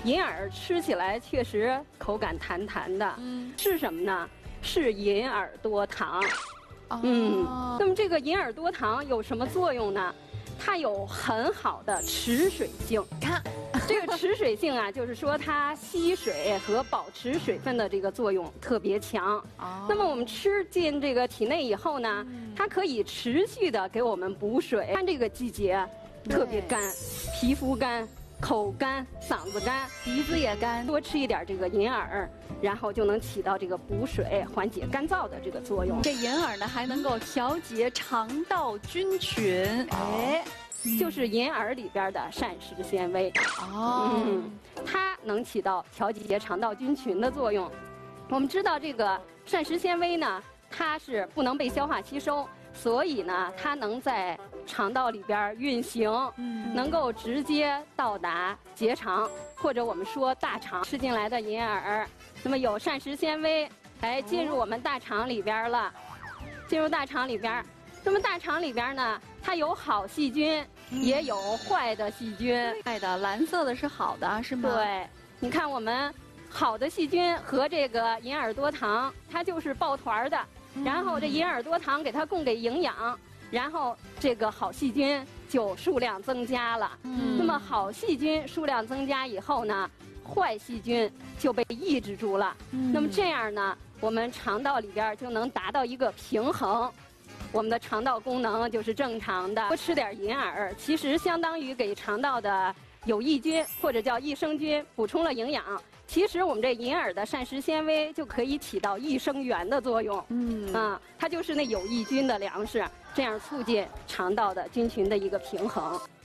银耳吃起来确实口感弹弹的，是什么呢？是银耳多糖。那么这个银耳多糖有什么作用呢？它有很好的持水性。 看， 这个持水性啊，就是说它吸水和保持水分的这个作用特别强。那么我们吃进这个体内以后呢，它可以持续的给我们补水。看这个季节，特别干，皮肤干。口干、嗓子干、 鼻子也干， 多吃一点这个银耳，然后就能起到这个补水、缓解干燥的这个作用。 这银耳呢，还能够调节肠道菌群，哎， 就是银耳里边的膳食纤维。它能起到调节肠道菌群的作用。我们知道这个膳食纤维呢，它是不能被消化吸收。所以呢，它能在肠道里边运行，能够直接到达结肠，或者我们说大肠。吃进来的银耳，那么有膳食纤维，哎，进入我们大肠里边了，进入大肠里边。那么大肠里边呢，它有好细菌，也有坏的细菌。 坏的，蓝色的是好的，是吗？ 对，你看我们好的细菌和这个银耳多糖，它就是抱团的。然后这银耳多糖给它供给营养，然后这个好细菌就数量增加了。那么好细菌数量增加以后呢，坏细菌就被抑制住了。那么这样呢，我们肠道里边就能达到一个平衡，我们的肠道功能就是正常的。多吃点银耳，其实相当于给肠道的有益菌或者叫益生菌补充了营养。其实我们这银耳的膳食纤维就可以起到益生元的作用，它就是那有益菌的粮食，这样促进肠道的菌群的一个平衡。